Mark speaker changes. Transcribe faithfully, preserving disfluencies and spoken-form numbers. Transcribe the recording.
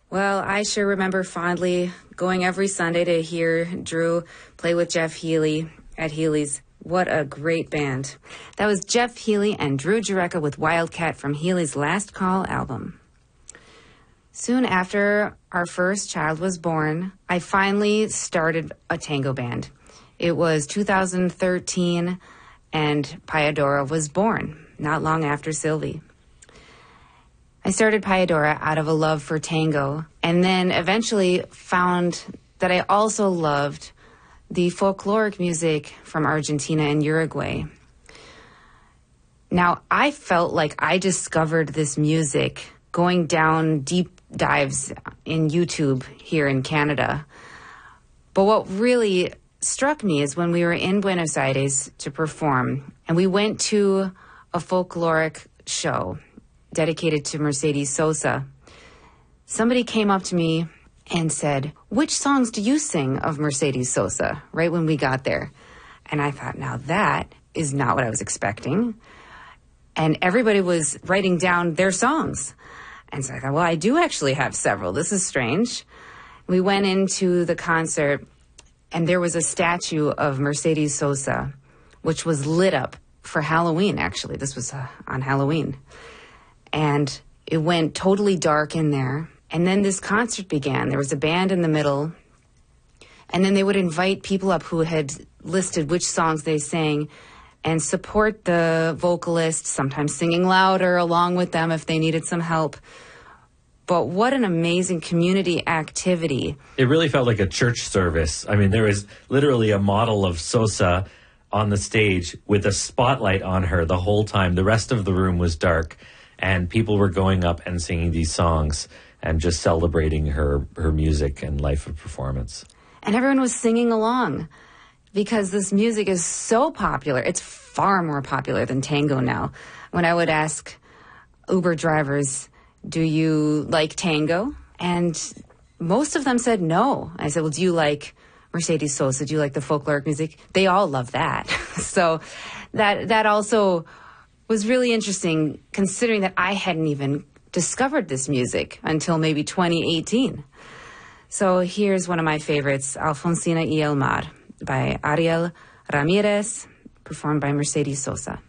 Speaker 1: Well, I sure remember fondly going every Sunday to hear Drew play with Jeff Healey at Healey's. What a great band. That was Jeff Healey and Drew Jurecka with Wildcat from Healey's Last Call album. Soon after our first child was born, I finally started a tango band. It was two thousand thirteen, and Payadora was born, not long after Sylvie. I started Payadora out of a love for tango, and then eventually found that I also loved the folkloric music from Argentina and Uruguay. Now, I felt like I discovered this music going down deep dives in YouTube here in Canada. But what really struck me is when we were in Buenos Aires to perform, and we went to a folkloric show dedicated to Mercedes Sosa. Somebody came up to me and said, "Which songs do you sing of Mercedes Sosa?" right when we got there. And I thought, now that is not what I was expecting. And everybody was writing down their songs. And so I thought, well, I do actually have several. This is strange. We went into the concert, and there was a statue of Mercedes Sosa, which was lit up for Halloween, actually. This was uh, on Halloween. And it went totally dark in there. And then this concert began. There was a band in the middle. And then they would invite people up who had listed which songs they sang and support the vocalists, sometimes singing louder along with them if they needed some help. But what an amazing community activity.
Speaker 2: It really felt like a church service. I mean, there was literally a model of Sosa on the stage with a spotlight on her the whole time. The rest of the room was dark, and people were going up and singing these songs and just celebrating her, her music and life of performance.
Speaker 1: And everyone was singing along because this music is so popular. It's far more popular than tango now. When I would ask Uber drivers, do you like tango? And most of them said no. I said, well, do you like Mercedes Sosa? Do you like the folkloric music? They all love that. So that that also was really interesting, considering that I hadn't even discovered this music until maybe twenty eighteen. So here's one of my favorites, Alfonsina y el Mar, by Ariel Ramirez, performed by Mercedes Sosa.